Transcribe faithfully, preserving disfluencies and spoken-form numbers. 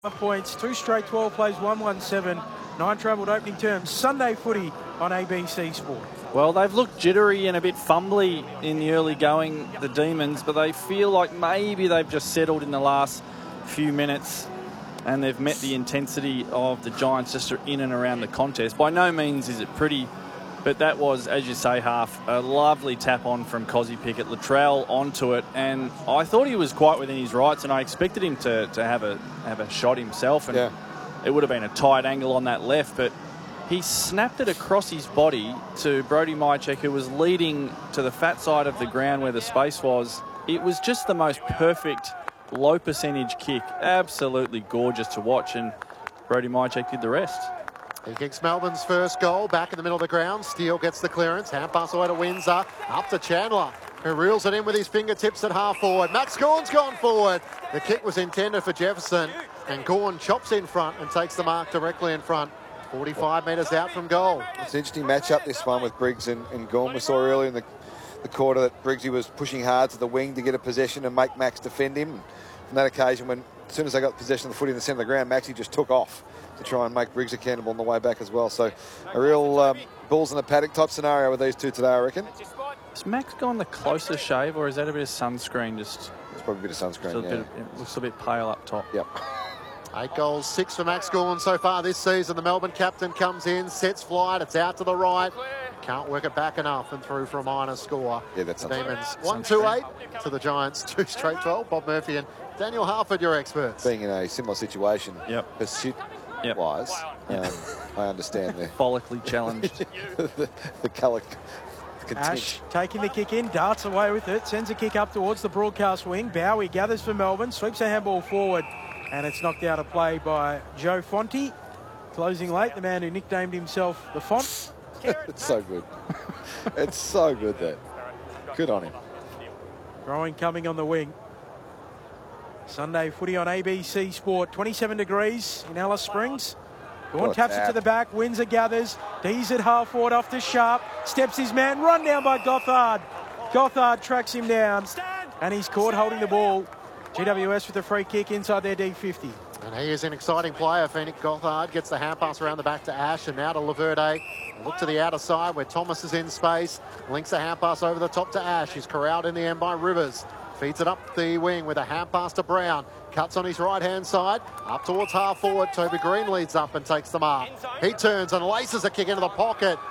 Points, two straight twelve plays, one one seven, nine travelled opening terms. Sunday footy on A B C Sport. Well, they've looked jittery and a bit fumbly in the early going, the Demons, but they feel like maybe they've just settled in the last few minutes and they've met the intensity of the Giants just in and around the contest. By no means is it pretty, but that was, as you say, Half, a lovely tap on from Kozzie Pickett. Latrell onto it, and I thought he was quite within his rights, and I expected him to, to have a have a shot himself, and yeah. it would have been a tight angle on that left, but he snapped it across his body to Brody Mihocek, who was leading to the fat side of the ground where the space was. It was just the most perfect low percentage kick. Absolutely gorgeous to watch, and Brody Mihocek did the rest. He kicks Melbourne's first goal back in the middle of the ground. Steele gets the clearance. Hand pass away to Windsor. Up to Chandler, who reels it in with his fingertips at half forward. Max Gawn's gone forward. The kick was intended for Jefferson, and Gawn chops in front and takes the mark directly in front. forty-five metres out from goal. It's an interesting matchup, this one, with Briggs and, and Gawn. We saw earlier in the, the quarter that Briggsy was pushing hard to the wing to get a possession and make Max defend him. On that occasion, when as soon as they got possession of the footy in the centre of the ground, Maxie just took off to try and make Briggs accountable on the way back as well. So a real um, balls in the paddock type scenario with these two today, I reckon. Has Max gone the closest shave, or is that a bit of sunscreen? Just it's probably a bit of sunscreen, a yeah. bit of, it looks a bit pale up top. Yep. Eight goals, six for Max Gawn so far this season. The Melbourne captain comes in, sets flight, it's out to the right. Can't work it back enough and through for a minor score. Yeah, that's Demons one two eight to the Giants, two straight twelve. Bob Murphy and Daniel Harford, your experts. Being in a similar situation, yep. pursuit-wise, yep. um, I understand the follically challenged. the, the colour. Ash taking the kick in, darts away with it, sends a kick up towards the broadcast wing. Bowie gathers for Melbourne, sweeps a handball forward, and it's knocked out of play by Joe Fonte. Closing late, the man who nicknamed himself the Font. It's so good. It's so good, that. Good on him. Growing coming on the wing. Sunday footy on A B C Sport. twenty-seven degrees in Alice Springs. Gawn taps it to the back. Windsor gathers. D's at half forward off to Sharp. Steps his man. Run down by Gothard. Gothard tracks him down. And he's caught holding the ball. G W S with a free kick inside their D fifty. And he is an exciting player. Phoenix Gothard gets the hand pass around the back to Ash, and now to Laverde. Look to the outer side where Thomas is in space. Links a hand pass over the top to Ash. He's corralled in the end by Rivers. Feeds it up the wing with a hand pass to Brown. Cuts on his right-hand side. Up towards half forward. Toby Green leads up and takes the mark. He turns and laces a kick into the pocket.